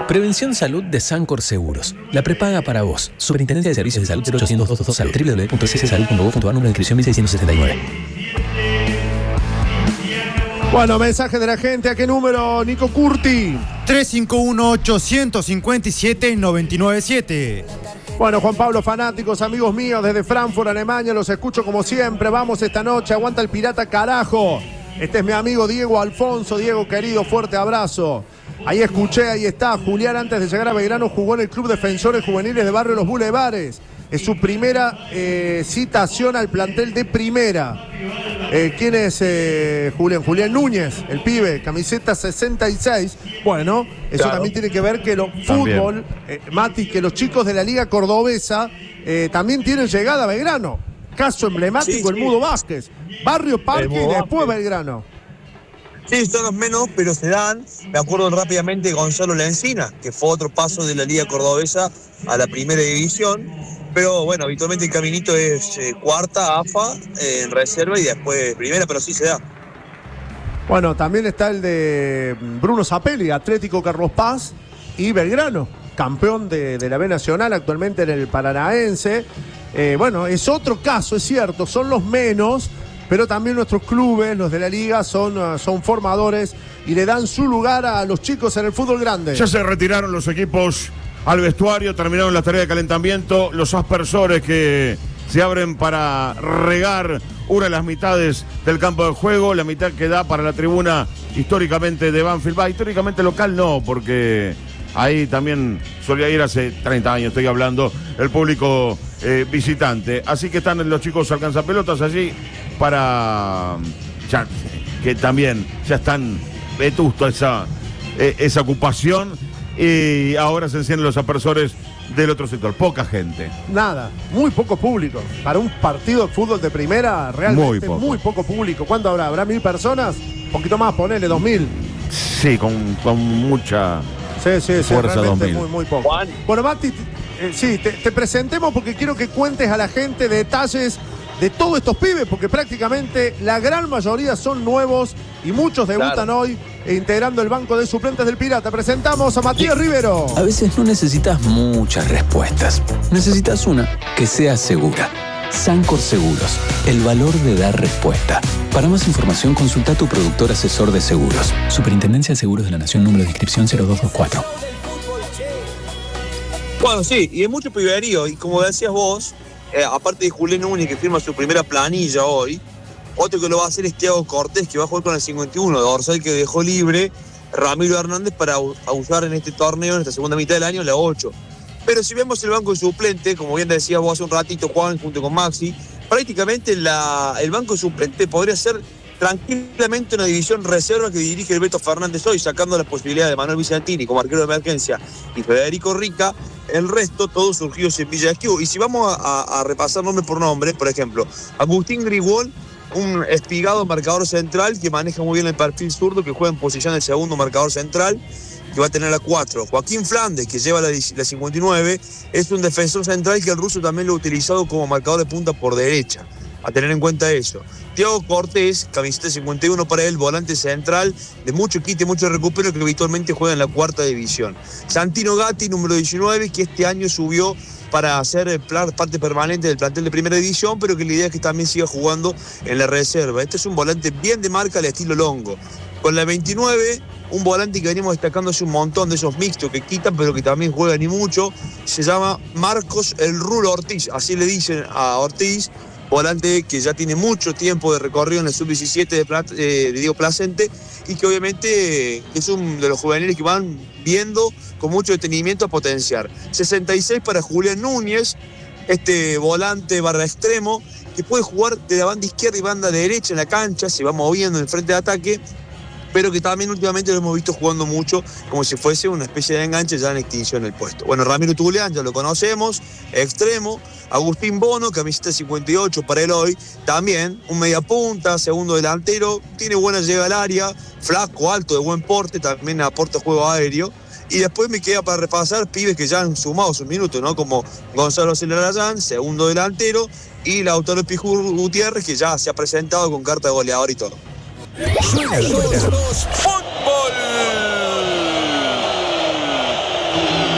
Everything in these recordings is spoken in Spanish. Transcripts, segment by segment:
Prevención Salud de Sancor Seguros. La prepaga para vos. Superintendencia de Servicios de Salud 0800-222 Salud. www.ccsalud.gov.ar, número de inscripción 1679. Bueno, mensaje de la gente. ¿A qué número, Nico Curti? 351-857-997. Bueno, Juan Pablo, fanáticos, amigos míos desde Frankfurt, Alemania, los escucho como siempre. Vamos esta noche, aguanta el Pirata, carajo. Este es mi amigo Diego Alfonso. Diego, querido, fuerte abrazo. Ahí escuché, ahí está. Julián, antes de llegar a Belgrano, jugó en el Club Defensores Juveniles de Barrio Los Bulevares. Es su primera citación al plantel de primera. ¿Quién es Julián? Julián Núñez, el pibe, camiseta 66. Bueno, eso claro, también tiene que ver que los fútbol, Mati, que los chicos de la Liga Cordobesa también tienen llegada a Belgrano. Caso emblemático, sí, el Mudo Vázquez. Barrio Parque y después Belgrano. Sí, son los menos, pero se dan. Me acuerdo rápidamente de Gonzalo Lencina, que fue otro paso de la Liga Cordobesa a la primera división. Pero bueno, habitualmente el caminito es cuarta, AFA, en reserva y después primera, pero sí se da. Bueno, también está el de Bruno Zapelli, Atlético Carlos Paz y Belgrano, campeón de la B Nacional, actualmente en el Paranaense. Bueno, es otro caso, es cierto, son los menos, pero también nuestros clubes, los de la liga, son formadores y le dan su lugar a los chicos en el fútbol grande. Ya se retiraron los equipos al vestuario, terminaron la tarea de calentamiento, los aspersores que se abren para regar una de las mitades del campo de juego, la mitad que da para la tribuna históricamente de Banfield. Históricamente local no, porque ahí también solía ir hace 30 años, estoy hablando, el público visitante. Así que están los chicos alcanzapelotas allí para ya, que también ya están vetusto esa ocupación. Y ahora se encienden los aspersores del otro sector. Poca gente. Nada, muy poco público. Para un partido de fútbol de primera, realmente muy poco público. ¿Cuánto habrá? ¿Habrá 1.000 personas? Un poquito más, ponele 2.000. Sí, con mucha fuerza, 2.000. Muy poco. Juan. Bueno, Mati, sí, te presentemos porque quiero que cuentes a la gente detalles de todos estos pibes, porque prácticamente la gran mayoría son nuevos y muchos debutan hoy integrando el banco de suplentes del Pirata. Presentamos a Matías Rivero. A veces no necesitas muchas respuestas. Necesitas una que sea segura. Sancor Seguros, el valor de dar respuesta. Para más información, consulta a tu productor asesor de seguros. Superintendencia de Seguros de la Nación, número de inscripción 0224. Bueno, sí, y es mucho piberío. Y como decías vos, aparte de Julián Núñez, que firma su primera planilla hoy, otro que lo va a hacer es Thiago Cortés, que va a jugar con el 51, dorsal que dejó libre Ramiro Hernández para usar en este torneo, en esta segunda mitad del año, la 8. Pero si vemos el banco de suplente, como bien decías vos hace un ratito, Juan, junto con Maxi, prácticamente el banco de suplente podría ser tranquilamente una división reserva que dirige el Beto Fernández hoy, sacando la posibilidad de Manuel Vicentini como arquero de emergencia y Federico Rica. El resto, todos surgidos en Villa Esquivo. Y si vamos a repasar nombre por nombre, por ejemplo, Agustín Grigol, un espigado marcador central que maneja muy bien el perfil zurdo, que juega en posición del segundo marcador central, que va a tener la 4. Joaquín Flandes, que lleva la 59, es un defensor central que el ruso también lo ha utilizado como marcador de punta por derecha. A tener en cuenta eso. Thiago Cortés, camiseta 51 para él, volante central, de mucho quite, mucho recupero, que habitualmente juega en la 4ª división. Santino Gatti, número 19, que este año subió para ser parte permanente del plantel de primera división, pero que la idea es que también siga jugando en la reserva. Este es un volante bien de marca al estilo Longo. Con la 29, un volante que venimos destacando hace un montón de esos mixtos que quitan, pero que también juegan y mucho, se llama Marcos el Rulo Ortiz, así le dicen a Ortiz, volante que ya tiene mucho tiempo de recorrido en el sub-17 de Diego Placente y que obviamente es uno de los juveniles que van viendo con mucho detenimiento a potenciar. 66 para Julián Núñez, este volante barra extremo que puede jugar de la banda izquierda y banda derecha en la cancha, se va moviendo en el frente de ataque, pero que también últimamente lo hemos visto jugando mucho como si fuese una especie de enganche ya en extinción el puesto. Bueno, Ramiro Tulián ya lo conocemos, extremo. Agustín Bono, camiseta 58 para él hoy, también un mediapunta, segundo delantero, tiene buena llegada al área, flaco, alto, de buen porte, también aporta juego aéreo. Y después me queda para repasar pibes que ya han sumado sus minutos, ¿no? Como Gonzalo Celarayán, segundo delantero, y Lautaro Pijú Gutiérrez, que ya se ha presentado con carta de goleador y todo. Suena. Fútbol.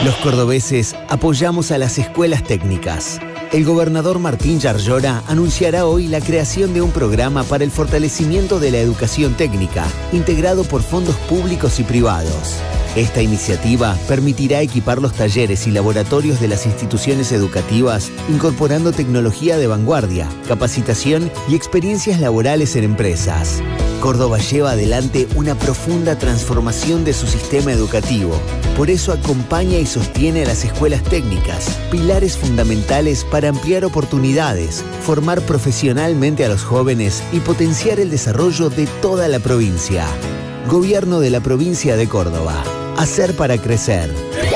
Los cordobeses apoyamos a las escuelas técnicas. El gobernador Martín Yarlora anunciará hoy la creación de un programa para el fortalecimiento de la educación técnica, integrado por fondos públicos y privados. Esta iniciativa permitirá equipar los talleres y laboratorios de las instituciones educativas, incorporando tecnología de vanguardia, capacitación y experiencias laborales en empresas. Córdoba lleva adelante una profunda transformación de su sistema educativo. Por eso acompaña y sostiene a las escuelas técnicas, pilares fundamentales para ampliar oportunidades, formar profesionalmente a los jóvenes y potenciar el desarrollo de toda la provincia. Gobierno de la provincia de Córdoba. Hacer para crecer.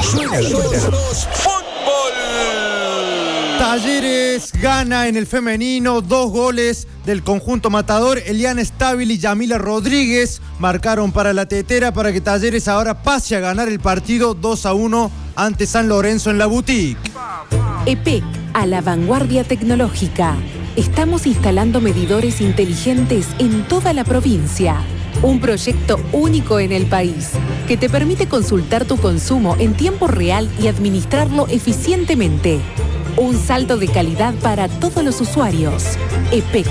Talleres gana en el femenino, 2 goles del conjunto matador. Eliana Stabile y Yamila Rodríguez marcaron para la tetera para que Talleres ahora pase a ganar el partido 2-1 ante San Lorenzo en la Boutique. EPEC, a la vanguardia tecnológica. Estamos instalando medidores inteligentes en toda la provincia. Un proyecto único en el país que te permite consultar tu consumo en tiempo real y administrarlo eficientemente. Un salto de calidad para todos los usuarios. EPEC.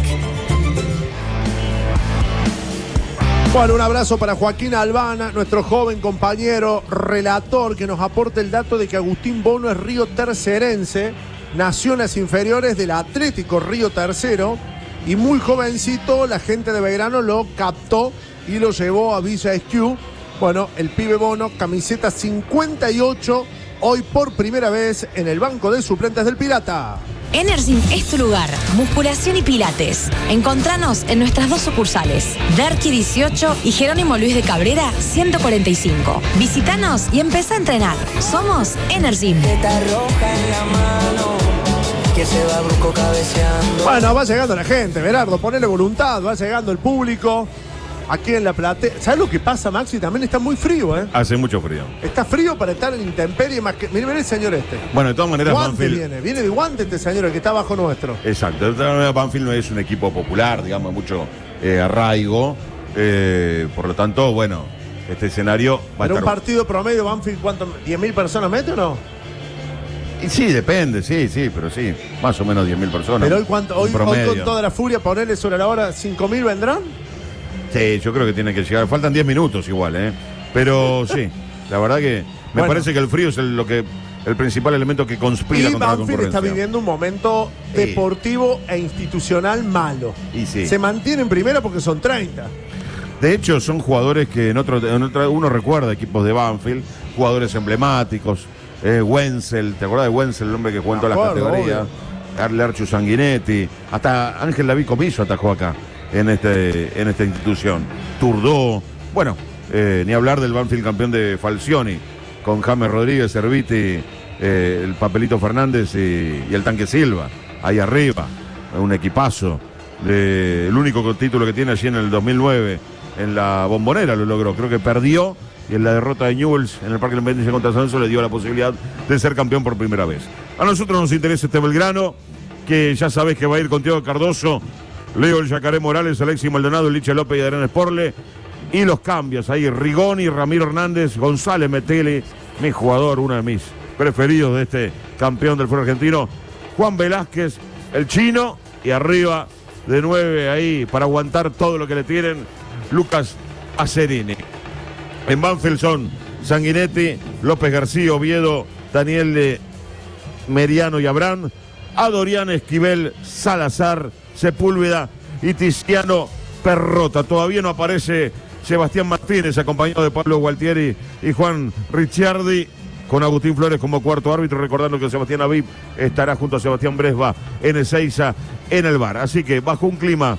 Bueno, un abrazo para Joaquín Albana, nuestro joven compañero relator, que nos aporta el dato de que Agustín Bono es río tercerense, nació en las inferiores del Atlético Río Tercero y muy jovencito la gente de Belgrano lo captó y lo llevó a Villa Esquiú. Bueno, el pibe Bono, camiseta 58, hoy por primera vez en el banco de suplentes del Pirata. Energym es tu lugar, musculación y pilates. Encontranos en nuestras 2 sucursales, Derqui 18 y Jerónimo Luis de Cabrera 145. Visítanos y empezá a entrenar. Somos Energym. Bueno, va llegando la gente, Berardo, ponele voluntad, va llegando el público. Aquí en la platea. ¿Sabes lo que pasa, Maxi? También está muy frío, ¿eh? Hace mucho frío. Está frío para estar en intemperie más que... Mire el señor este. Bueno, de todas maneras, Guante Banfield... viene de guante este señor, el que está abajo nuestro. Exacto. De todas maneras, Banfield no es un equipo popular, digamos, mucho arraigo. Por lo tanto, bueno, este escenario va Pero a estar... un partido promedio, Banfield, ¿cuánto? ¿10.000 personas mete o no? Y sí, depende, sí, pero sí. Más o menos 10.000 personas. Pero hoy, hoy con toda la furia, ponerle sobre la hora, ¿5.000 vendrán? Sí, yo creo que tiene que llegar. Faltan 10 minutos igual, ¿eh? Pero sí, la verdad que me parece que el frío es el principal elemento que conspira contra la concurrencia. Banfield está viviendo un momento deportivo e institucional malo. Y sí. Se mantiene en primera porque son 30. De hecho, son jugadores que uno recuerda equipos de Banfield, jugadores emblemáticos. Wenzel, ¿te acordás de Wenzel, el hombre que jugó en todas las categorías? Lerchu Sanguinetti, hasta Ángel David Comiso atajó acá en esta institución. Turdó, bueno, ni hablar del Banfield campeón de Falcioni, con James Rodríguez, Serviti, el Papelito Fernández y el Tanque Silva, ahí arriba, un equipazo. El único título que tiene allí en el 2009, en la Bombonera lo logró, creo que perdió, y en la derrota de Newell's en el Parque Independencia contra San Lorenzo le dio la posibilidad de ser campeón por primera vez. A nosotros nos interesa este Belgrano, que ya sabés que va a ir con Thiago Cardoso, Leo el Yacaré Morales, Alexis Maldonado, Licha López y Adrián Sporle. Y los cambios ahí, Rigoni, Ramiro Hernández, González Metelli, mi jugador, uno de mis preferidos de este campeón del fútbol argentino, Juan Velázquez, el chino, y arriba de 9 ahí para aguantar todo lo que le tienen, Lucas Acerini. En Banfield son Sanguinetti, López García, Oviedo, Daniel Meriano y Abraham, Adorián Esquivel, Salazar, Sepúlveda y Tiziano Perrota. Todavía no aparece Sebastián Martínez, acompañado de Pablo Gualtieri y Juan Ricciardi, con Agustín Flores como cuarto árbitro, recordando que Sebastián Aviv estará junto a Sebastián Bresba en Ezeiza en el VAR. Así que bajo un clima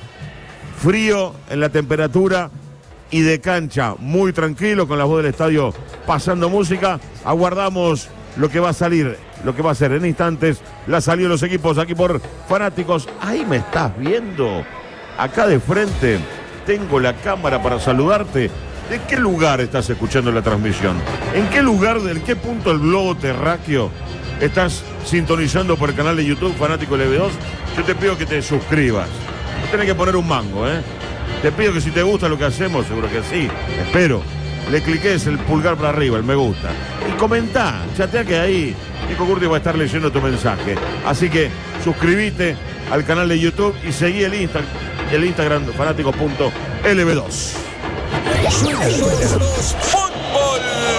frío en la temperatura y de cancha muy tranquilo, con la voz del estadio pasando música, aguardamos lo que va a salir, lo que va a ser en instantes la salida de los equipos aquí por Fanáticos. Ahí me estás viendo, acá de frente tengo la cámara para saludarte. ¿De qué lugar estás escuchando la transmisión? ¿En qué lugar, en qué punto del globo terráqueo estás sintonizando por el canal de YouTube Fanático LB2? Yo te pido que te suscribas. No tenés que poner un mango, ¿eh? Te pido que si te gusta lo que hacemos, seguro que sí, espero, le cliques el pulgar para arriba, el me gusta. Y comentá, chatea que ahí Nico Curti va a estar leyendo tu mensaje. Así que suscríbete al canal de YouTube y seguí el Instagram fanáticos.lb2. ¡Fútbol!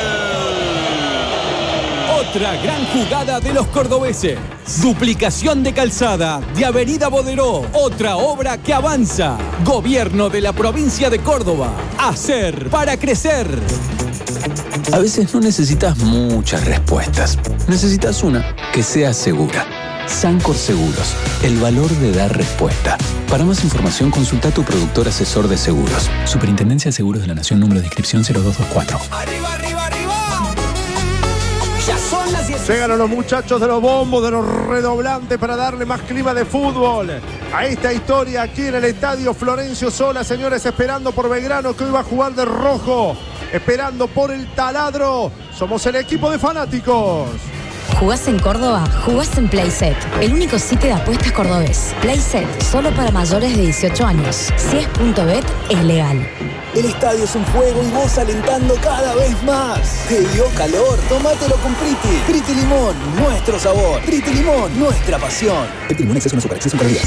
Otra gran jugada de los cordobeses. Duplicación de calzada de Avenida Boderó. Otra obra que avanza. Gobierno de la provincia de Córdoba. Hacer para crecer. A veces no necesitas muchas respuestas. Necesitas una que sea segura. Sancor Seguros, el valor de dar respuesta. Para más información, consulta a tu productor asesor de seguros. Superintendencia de Seguros de la Nación, número de inscripción 0224. ¡Arriba, arriba, arriba! Ya son las 10. Llegan a los muchachos de los bombos, de los redoblantes para darle más clima de fútbol a esta historia aquí en el estadio Florencio Sola, señores, esperando por Belgrano que hoy va a jugar de rojo, esperando por el taladro. Somos el equipo de fanáticos. ¿Jugás en Córdoba? Jugás en Playset, el único sitio de apuestas cordobés. Playset, solo para mayores de 18 años. Si es .bet, es legal. El estadio es un juego y vos alentando cada vez más. ¿Te dio calor? Tómatelo con Priti. Priti Limón, nuestro sabor. Priti Limón, nuestra pasión. Priti Limón, exceso no azúcar, exceso en calorías.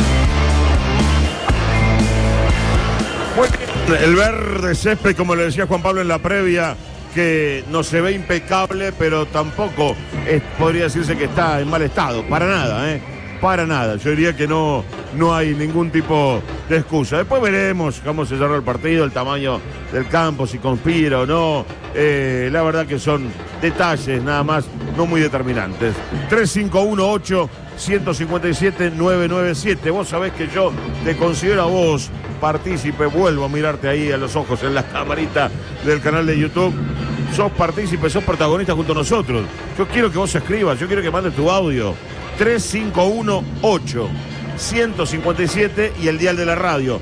El verde césped, como le decía Juan Pablo en la previa, que no se ve impecable, pero tampoco podría decirse que está en mal estado. Para nada, para nada. Yo diría que no hay ningún tipo de excusa. Después veremos cómo se cerró el partido, el tamaño del campo, si conspira o no. La verdad que son detalles nada más, no muy determinantes. 3518-157-997. Vos sabés que yo te considero a vos partícipe, vuelvo a mirarte ahí a los ojos en la camarita del canal de YouTube. Sos partícipe, sos protagonista junto a nosotros. Yo quiero que vos escribas, yo quiero que mandes tu audio. 3518-157 y el dial de la radio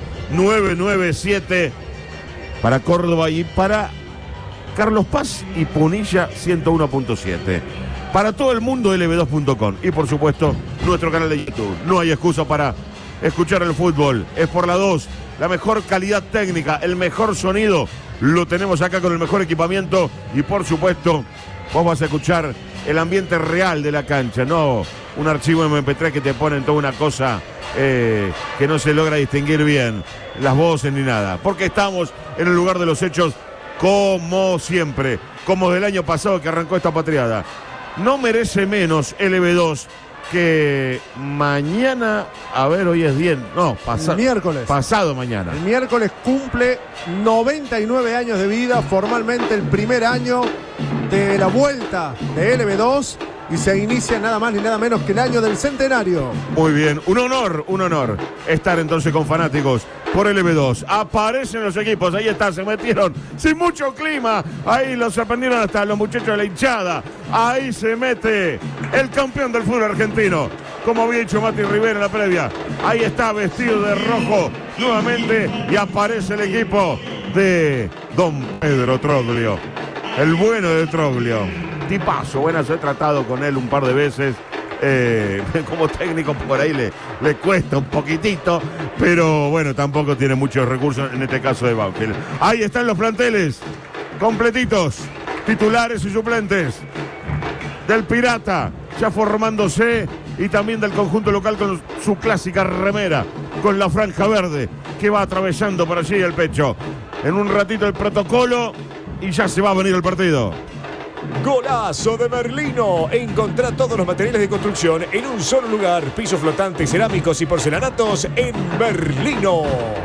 997 para Córdoba y para Carlos Paz y Punilla 101.7. Para todo el mundo lb2.com y por supuesto nuestro canal de YouTube. No hay excusa para escuchar el fútbol. Es por la 2, la mejor calidad técnica, el mejor sonido. Lo tenemos acá con el mejor equipamiento y por supuesto vos vas a escuchar el ambiente real de la cancha, no un archivo MP3 que te ponen toda una cosa que no se logra distinguir bien, las voces ni nada, porque estamos en el lugar de los hechos como siempre, como del año pasado que arrancó esta patriada. No merece menos LB2 que mañana, a ver, hoy es 10, no, miércoles. Pasado mañana. El miércoles cumple 99 años de vida, formalmente el primer año de la vuelta de LB2 y se inicia nada más ni nada menos que el año del centenario. Muy bien, un honor estar entonces con fanáticos por LB2. Aparecen los equipos, ahí está, se metieron sin mucho clima, ahí los sorprendieron hasta los muchachos de la hinchada. Ahí se mete el campeón del fútbol argentino, como había dicho Mati Rivera en la previa. Ahí está vestido de rojo nuevamente y aparece el equipo de Don Pedro Troglio, el bueno de Troglio. Tipazo, buenas, he tratado con él un par de veces. Como técnico por ahí le cuesta un poquitito, pero bueno, tampoco tiene muchos recursos en este caso de Banfield. Ahí están los planteles completitos, titulares y suplentes del Pirata, ya formándose, y también del conjunto local con su clásica remera, con la franja verde que va atravesando por allí el pecho. En un ratito el protocolo y ya se va a venir el partido. Golazo de Merlino. Encontrá todos los materiales de construcción en un solo lugar. Pisos flotantes, cerámicos y porcelanatos en Merlino.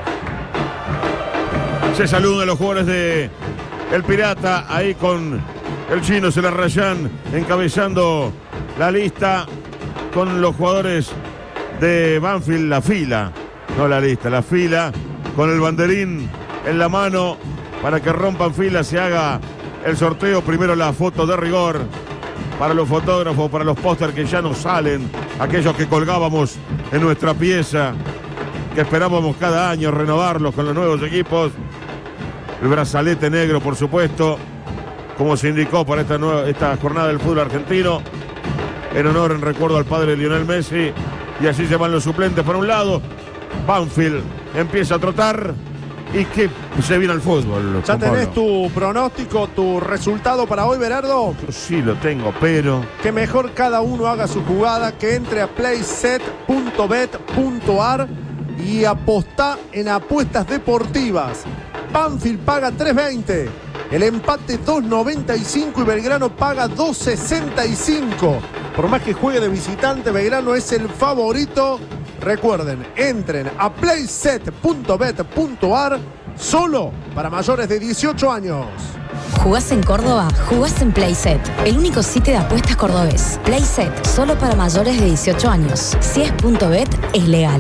Se saludan los jugadores de el Pirata, ahí con el chino Celarrayán encabezando la lista, con los jugadores de Banfield, la fila, no la lista, la fila, con el banderín en la mano para que rompan fila, se haga el sorteo. Primero la foto de rigor para los fotógrafos, para los póster que ya nos salen, aquellos que colgábamos en nuestra pieza, que esperábamos cada año renovarlos con los nuevos equipos. El brazalete negro, por supuesto, como se indicó para esta jornada del fútbol argentino, en honor, en recuerdo al padre Lionel Messi. Y así se van los suplentes. Por un lado, Banfield empieza a trotar y que se viene al fútbol. ¿Ya tenés tu pronóstico, tu resultado para hoy, Berardo? Yo sí lo tengo, pero... Que mejor cada uno haga su jugada, que entre a playset.bet.ar y apostá en apuestas deportivas. Banfield paga 3.20, el empate 2.95 y Belgrano paga 2.65. Por más que juegue de visitante, Belgrano es el favorito. Recuerden, entren a playset.bet.ar solo para mayores de 18 años. ¿Jugás en Córdoba? Jugás en Playset, el único sitio de apuestas cordobés. Playset, solo para mayores de 18 años. Si es .bet, es legal.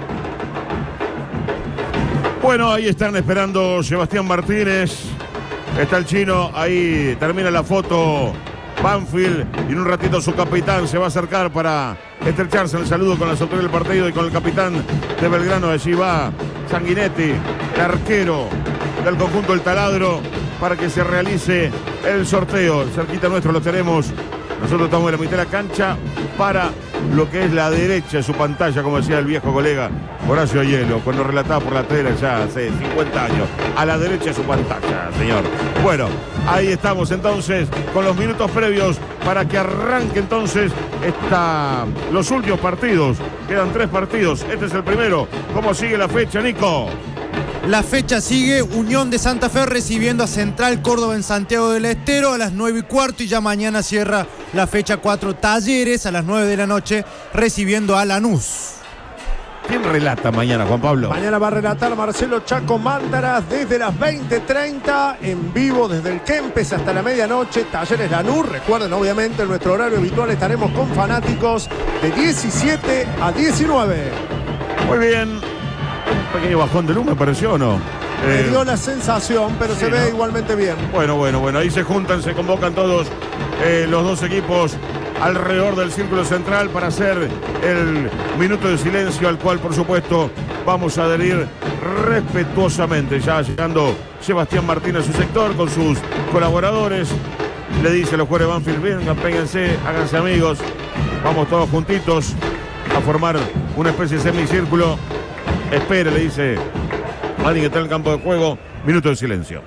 Bueno, ahí están esperando Sebastián Martínez. Está el chino, ahí termina la foto Banfield y en un ratito su capitán se va a acercar para estrecharse el saludo con las autoridades del partido y con el capitán de Belgrano. Allí va Sanguinetti, el arquero del conjunto del Taladro, para que se realice el sorteo. Cerquita nuestro lo tenemos. Nosotros estamos en la mitad de la cancha para lo que es la derecha de su pantalla, como decía el viejo colega Horacio Hielo, cuando relataba por la tele ya hace 50 años. A la derecha de su pantalla, señor. Bueno, ahí estamos entonces con los minutos previos para que arranque entonces los últimos partidos. Quedan 3 partidos. Este es el primero. ¿Cómo sigue la fecha, Nico? La fecha sigue, Unión de Santa Fe recibiendo a Central Córdoba en Santiago del Estero a las 9:15 y ya mañana cierra la fecha 4 Talleres a las 9 de la noche recibiendo a Lanús. ¿Quién relata mañana, Juan Pablo? Mañana va a relatar Marcelo Chaco Mántaras desde las 20:30 en vivo desde el Kempes hasta la medianoche. Talleres Lanús. Recuerden, obviamente, en nuestro horario habitual estaremos con fanáticos de 17 a 19. Muy bien. Un pequeño bajón de luz me pareció, ¿o no? Me dio la sensación, pero sí, se ve igualmente bien. Bueno. Ahí se juntan, se convocan todos los dos equipos alrededor del círculo central para hacer el minuto de silencio al cual, por supuesto, vamos a adherir respetuosamente. Ya llegando Sebastián Martínez a su sector con sus colaboradores. Le dice a los jugadores de Banfield: vengan, péguense, háganse amigos. Vamos todos juntitos a formar una especie de semicírculo. Espere, le dice alguien que está en el campo de juego. Minuto de silencio.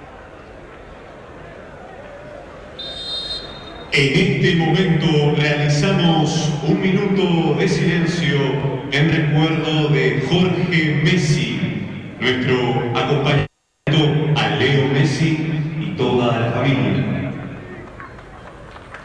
En este momento realizamos un minuto de silencio en recuerdo de Jorge Messi, nuestro acompañante.